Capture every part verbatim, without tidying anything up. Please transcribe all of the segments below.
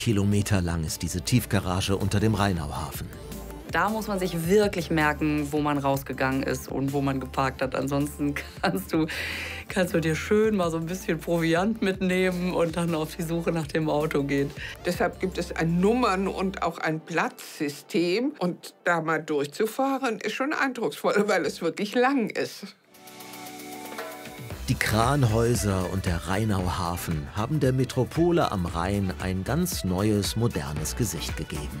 Kilometerlang ist diese Tiefgarage unter dem Rheinauhafen. Da muss man sich wirklich merken, wo man rausgegangen ist und wo man geparkt hat. Ansonsten kannst du, kannst du dir schön mal so ein bisschen Proviant mitnehmen und dann auf die Suche nach dem Auto gehen. Deshalb gibt es ein Nummern- und auch ein Platzsystem. Und da mal durchzufahren, ist schon eindrucksvoll, weil es wirklich lang ist. Die Kranhäuser und der Rheinauhafen haben der Metropole am Rhein ein ganz neues, modernes Gesicht gegeben.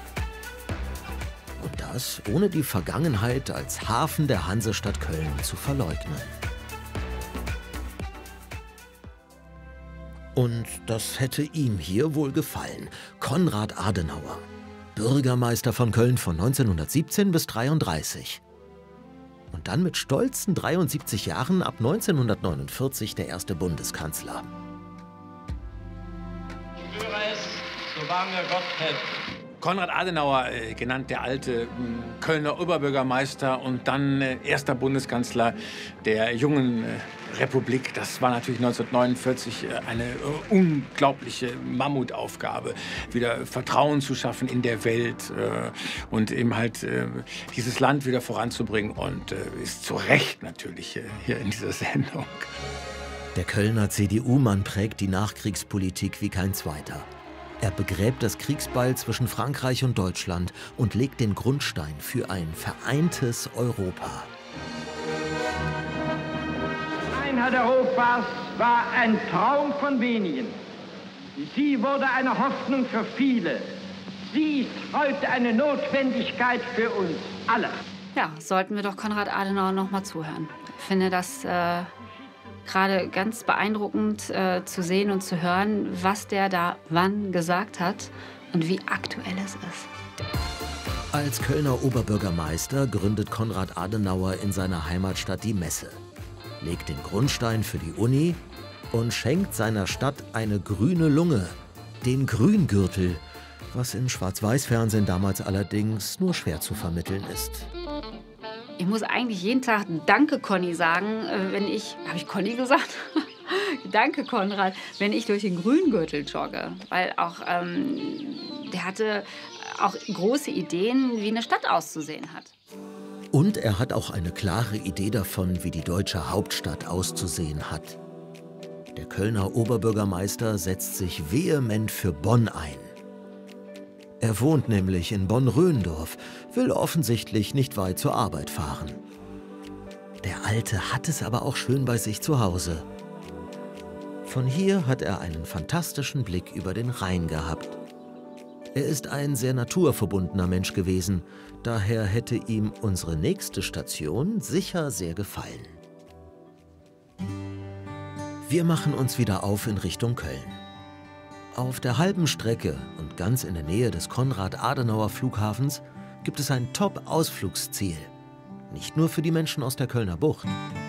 Und das ohne die Vergangenheit als Hafen der Hansestadt Köln zu verleugnen. Und das hätte ihm hier wohl gefallen. Konrad Adenauer, Bürgermeister von Köln von neunzehnhundertsiebzehn bis neunzehnhundertdreiunddreißig. Und dann mit stolzen dreiundsiebzig Jahren ab neunzehnhundertneunundvierzig der erste Bundeskanzler. Ich schwöre es, so wahr mir Gott hält. Konrad Adenauer, äh, genannt der alte äh, Kölner Oberbürgermeister und dann äh, erster Bundeskanzler der jungen äh, Republik. Das war natürlich neunzehnhundertneunundvierzig äh, eine äh, unglaubliche Mammutaufgabe, wieder Vertrauen zu schaffen in der Welt äh, und eben halt äh, dieses Land wieder voranzubringen. Und äh, ist zu Recht natürlich äh, hier in dieser Sendung. Der Kölner C D U-Mann prägt die Nachkriegspolitik wie kein zweiter. Er begräbt das Kriegsbeil zwischen Frankreich und Deutschland und legt den Grundstein für ein vereintes Europa. Die Einheit Europas war ein Traum von wenigen. Sie wurde eine Hoffnung für viele. Sie ist heute eine Notwendigkeit für uns alle. Ja, sollten wir doch Konrad Adenauer noch mal zuhören. Ich finde das äh gerade ganz beeindruckend äh, zu sehen und zu hören, was der da wann gesagt hat und wie aktuell es ist. Als Kölner Oberbürgermeister gründet Konrad Adenauer in seiner Heimatstadt die Messe, legt den Grundstein für die Uni und schenkt seiner Stadt eine grüne Lunge, den Grüngürtel, was in Schwarz-Weiß-Fernsehen damals allerdings nur schwer zu vermitteln ist. Ich muss eigentlich jeden Tag Danke, Conny, sagen, wenn ich... Habe ich Conny gesagt? Danke, Konrad, wenn ich durch den Grüngürtel jogge. Weil auch, ähm, der hatte auch große Ideen, wie eine Stadt auszusehen hat. Und er hat auch eine klare Idee davon, wie die deutsche Hauptstadt auszusehen hat. Der Kölner Oberbürgermeister setzt sich vehement für Bonn ein. Er wohnt nämlich in Bonn-Röndorf, will offensichtlich nicht weit zur Arbeit fahren. Der Alte hat es aber auch schön bei sich zu Hause. Von hier hat er einen fantastischen Blick über den Rhein gehabt. Er ist ein sehr naturverbundener Mensch gewesen, daher hätte ihm unsere nächste Station sicher sehr gefallen. Wir machen uns wieder auf in Richtung Köln. Auf der halben Strecke und ganz in der Nähe des Konrad-Adenauer-Flughafens gibt es ein Top-Ausflugsziel. Nicht nur für die Menschen aus der Kölner Bucht.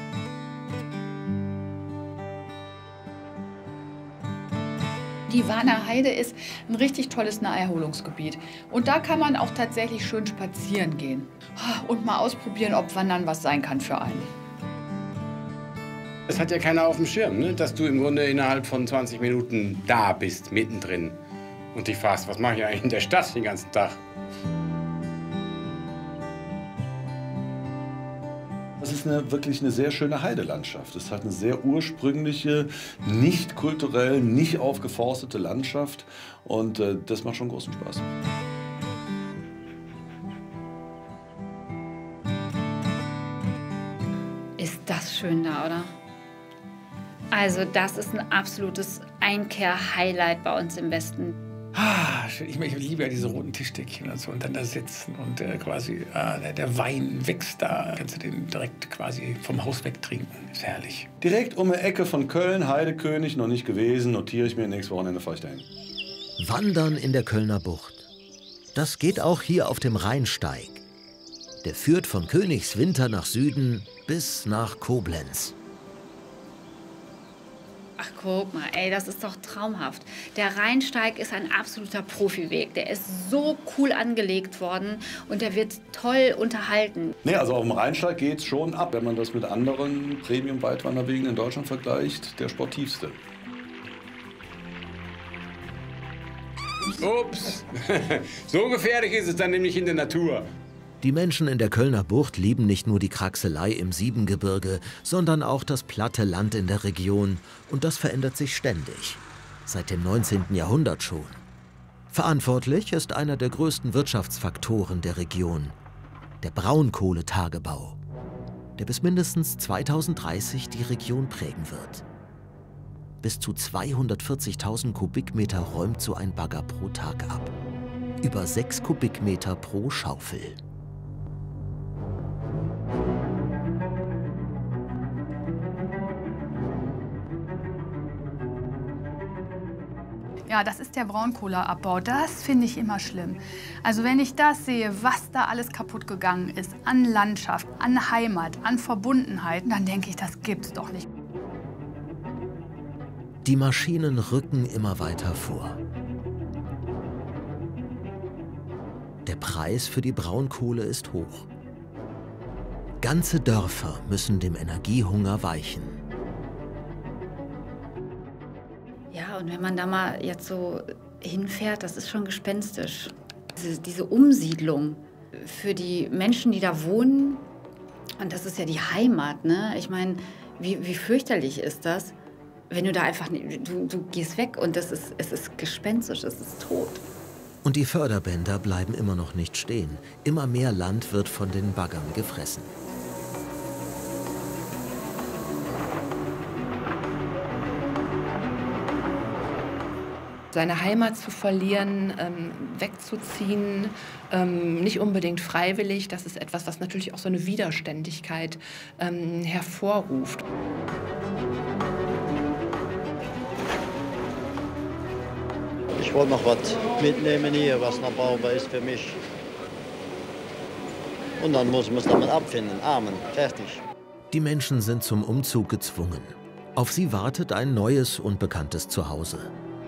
Die Warner Heide ist ein richtig tolles Naherholungsgebiet. Und da kann man auch tatsächlich schön spazieren gehen. Und mal ausprobieren, ob Wandern was sein kann für einen. Das hat ja keiner auf dem Schirm, ne? Dass du im Grunde innerhalb von zwanzig Minuten da bist, mittendrin. Und dich fragst, was mache ich eigentlich in der Stadt den ganzen Tag? Das ist eine, wirklich eine sehr schöne Heidelandschaft. Es hat eine sehr ursprüngliche, nicht kulturell, nicht aufgeforstete Landschaft. Und äh, das macht schon großen Spaß. Ist das schön da, oder? Also das ist ein absolutes Einkehr-Highlight bei uns im Westen. Ah, ich, ich liebe ja diese roten Tischdeckchen und so und dann da sitzen und äh, quasi ah, der, der Wein wächst da. Kannst du den direkt quasi vom Haus wegtrinken. Ist herrlich. Direkt um die Ecke von Köln, Heidekönig, noch nicht gewesen, notiere ich mir, nächstes Wochenende fahre ich dahin. Wandern in der Kölner Bucht. Das geht auch hier auf dem Rheinsteig. Der führt von Königswinter nach Süden bis nach Koblenz. Ach, guck mal, ey, das ist doch traumhaft. Der Rheinsteig ist ein absoluter Profiweg. Der ist so cool angelegt worden und der wird toll unterhalten. Nee, also auf dem Rheinsteig geht's schon ab. Wenn man das mit anderen Premium-Weitwanderwegen in Deutschland vergleicht, der sportivste. Ups. So gefährlich ist es dann nämlich in der Natur. Die Menschen in der Kölner Bucht lieben nicht nur die Kraxelei im Siebengebirge, sondern auch das platte Land in der Region. Und das verändert sich ständig. Seit dem neunzehnten Jahrhundert schon. Verantwortlich ist einer der größten Wirtschaftsfaktoren der Region, der Braunkohletagebau, der bis mindestens zweitausenddreißig die Region prägen wird. Bis zu zweihundertvierzigtausend Kubikmeter räumt so ein Bagger pro Tag ab. Über sechs Kubikmeter pro Schaufel. Ja, das ist der Braunkohleabbau. Das finde ich immer schlimm. Also wenn ich das sehe, was da alles kaputt gegangen ist, an Landschaft, an Heimat, an Verbundenheit, dann denke ich, das gibt's doch nicht. Die Maschinen rücken immer weiter vor. Der Preis für die Braunkohle ist hoch. Ganze Dörfer müssen dem Energiehunger weichen. Ja, und wenn man da mal jetzt so hinfährt, das ist schon gespenstisch. Diese, diese Umsiedlung für die Menschen, die da wohnen, und das ist ja die Heimat, ne? Ich meine, wie, wie fürchterlich ist das, wenn du da einfach, du, du gehst weg und das ist, es ist gespenstisch, es ist tot. Und die Förderbänder bleiben immer noch nicht stehen. Immer mehr Land wird von den Baggern gefressen. Seine Heimat zu verlieren, ähm, wegzuziehen, ähm, nicht unbedingt freiwillig, das ist etwas, was natürlich auch so eine Widerständigkeit ähm, hervorruft. Ich wollte noch was mitnehmen hier, was noch brauchbar ist für mich. Und dann muss man es damit abfinden. Amen. Fertig. Die Menschen sind zum Umzug gezwungen. Auf sie wartet ein neues, unbekanntes Zuhause.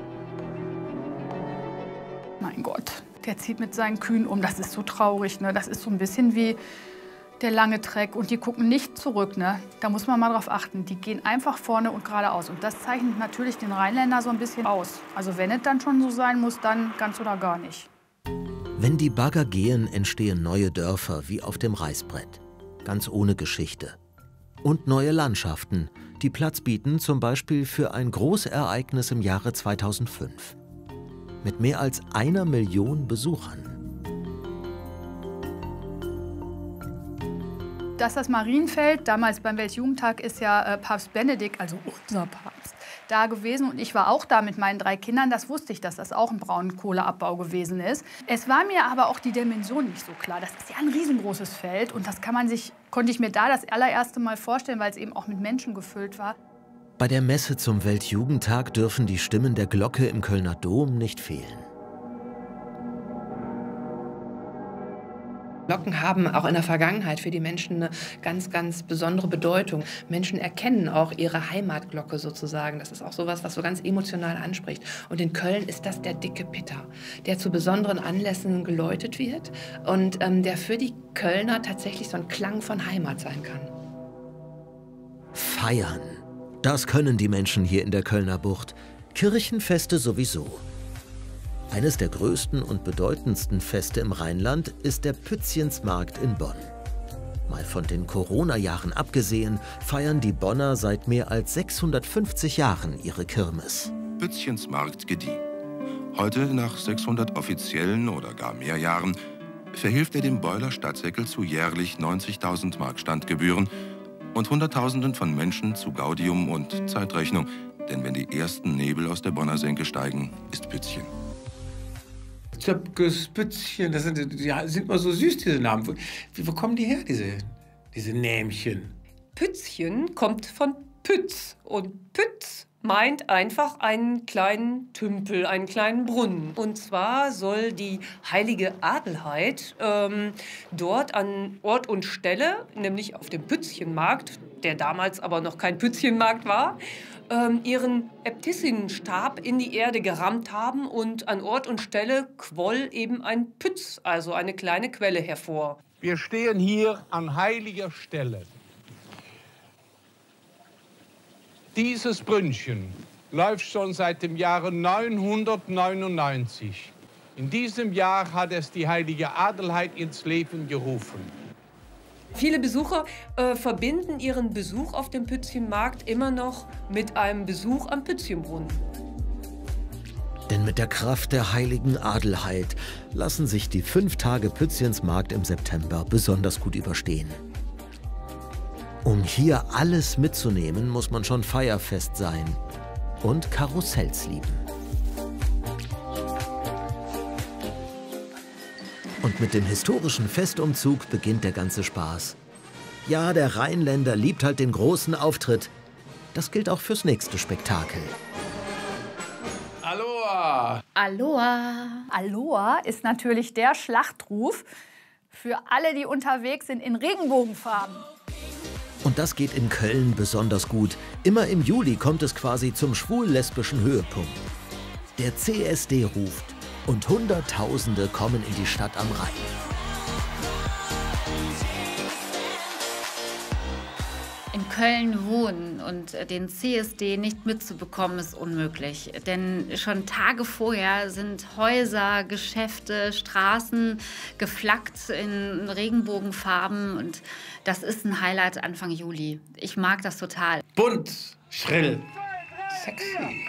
Mein Gott, der zieht mit seinen Kühen um. Das ist so traurig, ne? Das ist so ein bisschen wie der lange Treck. Und die gucken nicht zurück, ne? Da muss man mal drauf achten. Die gehen einfach vorne und geradeaus. Und das zeichnet natürlich den Rheinländer so ein bisschen aus. Also wenn es dann schon so sein muss, dann ganz oder gar nicht. Wenn die Bagger gehen, entstehen neue Dörfer wie auf dem Reißbrett. Ganz ohne Geschichte. Und neue Landschaften, die Platz bieten zum Beispiel für ein Großereignis im Jahre zweitausendfünf. Mit mehr als einer Million Besuchern. Dass das Marienfeld, damals beim Weltjugendtag ist ja äh, Papst Benedikt, also unser Papst, da gewesen. Und ich war auch da mit meinen drei Kindern. Das wusste ich, dass das auch ein Braunkohleabbau gewesen ist. Es war mir aber auch die Dimension nicht so klar. Das ist ja ein riesengroßes Feld. Und das kann man sich, konnte ich mir da das allererste Mal vorstellen, weil es eben auch mit Menschen gefüllt war. Bei der Messe zum Weltjugendtag dürfen die Stimmen der Glocke im Kölner Dom nicht fehlen. Glocken haben auch in der Vergangenheit für die Menschen eine ganz, ganz besondere Bedeutung. Menschen erkennen auch ihre Heimatglocke sozusagen. Das ist auch sowas, was so ganz emotional anspricht. Und in Köln ist das der dicke Pitter, der zu besonderen Anlässen geläutet wird und ähm, der für die Kölner tatsächlich so ein Klang von Heimat sein kann. Feiern. Das können die Menschen hier in der Kölner Bucht. Kirchenfeste sowieso. Eines der größten und bedeutendsten Feste im Rheinland ist der Pützchensmarkt in Bonn. Mal von den Corona-Jahren abgesehen, feiern die Bonner seit mehr als sechshundertfünfzig Jahren ihre Kirmes. Pützchensmarkt gedieh. Heute, nach sechshundert offiziellen oder gar mehr Jahren, verhilft er dem Beuler Stadtsäckel zu jährlich neunzigtausend Mark Standgebühren und Hunderttausenden von Menschen zu Gaudium und Zeitrechnung. Denn wenn die ersten Nebel aus der Bonner Senke steigen, ist Pützchen. Zöpkes, Pützchen, das sind, die sind immer so süß, diese Namen. Wo, wo kommen die her, diese, diese Nämchen? Pützchen kommt von Pütz. Und Pütz meint einfach einen kleinen Tümpel, einen kleinen Brunnen. Und zwar soll die heilige Adelheid ähm, dort an Ort und Stelle, nämlich auf dem Pützchenmarkt, der damals aber noch kein Pützchenmarkt war, ähm, ihren Äbtissinnenstab in die Erde gerammt haben und an Ort und Stelle quoll eben ein Pütz, also eine kleine Quelle, hervor. Wir stehen hier an heiliger Stelle. Dieses Brünnchen läuft schon seit dem Jahre neunhundertneunundneunzig. In diesem Jahr hat es die heilige Adelheid ins Leben gerufen. Viele Besucher äh, verbinden ihren Besuch auf dem Pützchenmarkt immer noch mit einem Besuch am Pützchenbrunnen. Denn mit der Kraft der heiligen Adelheid lassen sich die fünf Tage Pützchensmarkt im September besonders gut überstehen. Um hier alles mitzunehmen, muss man schon feuerfest sein und Karussells lieben. Und mit dem historischen Festumzug beginnt der ganze Spaß. Ja, der Rheinländer liebt halt den großen Auftritt. Das gilt auch fürs nächste Spektakel. Aloha! Aloha! Aloha ist natürlich der Schlachtruf für alle, die unterwegs sind in Regenbogenfarben. Und das geht in Köln besonders gut. Immer im Juli kommt es quasi zum schwul-lesbischen Höhepunkt. Der C S D ruft und Hunderttausende kommen in die Stadt am Rhein. In Köln wohnen und den C S D nicht mitzubekommen, ist unmöglich. Denn schon Tage vorher sind Häuser, Geschäfte, Straßen geflaggt in Regenbogenfarben. Und das ist ein Highlight Anfang Juli. Ich mag das total. Bunt, schrill, sexy.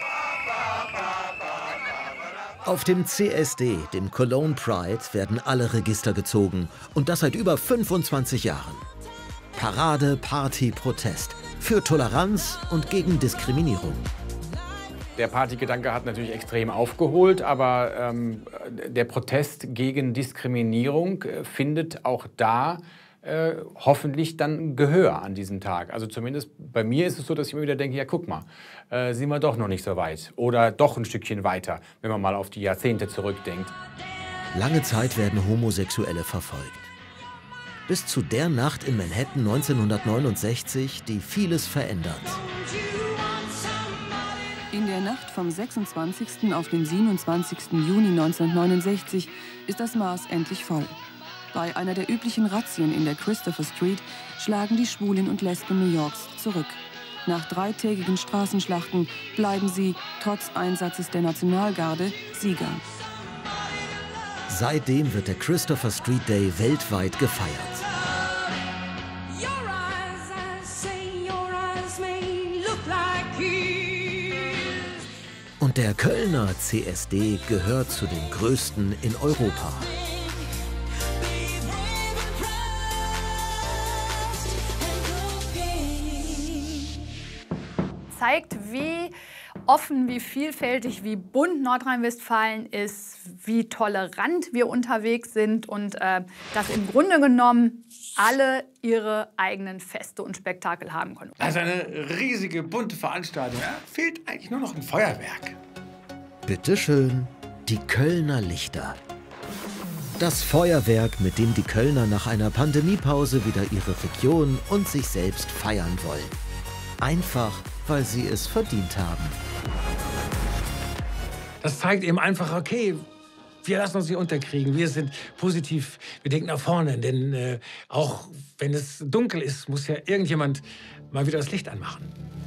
Auf dem C S D, dem Cologne Pride, werden alle Register gezogen. Und das seit über fünfundzwanzig Jahren. Parade, Party, Protest. Für Toleranz und gegen Diskriminierung. Der Partygedanke hat natürlich extrem aufgeholt, aber ähm, der Protest gegen Diskriminierung äh, findet auch da äh, hoffentlich dann Gehör an diesem Tag. Also zumindest bei mir ist es so, dass ich immer wieder denke, ja guck mal, äh, sind wir doch noch nicht so weit. Oder doch ein Stückchen weiter, wenn man mal auf die Jahrzehnte zurückdenkt. Lange Zeit werden Homosexuelle verfolgt. Bis zu der Nacht in Manhattan neunzehnhundertneunundsechzig, die vieles verändert. In der Nacht vom sechsundzwanzigsten auf den siebenundzwanzigsten Juni neunzehnhundertneunundsechzig ist das Maß endlich voll. Bei einer der üblichen Razzien in der Christopher Street schlagen die Schwulen und Lesben New Yorks zurück. Nach dreitägigen Straßenschlachten bleiben sie, trotz Einsatzes der Nationalgarde, Sieger. Seitdem wird der Christopher Street Day weltweit gefeiert. Und der Kölner C S D gehört zu den größten in Europa. Zeigt, wie offen, wie vielfältig, wie bunt Nordrhein-Westfalen ist, wie tolerant wir unterwegs sind und äh, dass im Grunde genommen alle ihre eigenen Feste und Spektakel haben können. Also eine riesige, bunte Veranstaltung. Ja? Fehlt eigentlich nur noch ein Feuerwerk. Bitte schön, die Kölner Lichter. Das Feuerwerk, mit dem die Kölner nach einer Pandemiepause wieder ihre Region und sich selbst feiern wollen. Einfach, weil sie es verdient haben. Das zeigt eben einfach, okay, wir lassen uns nicht unterkriegen. Wir sind positiv, wir denken nach vorne. Denn äh, auch wenn es dunkel ist, muss ja irgendjemand mal wieder das Licht anmachen.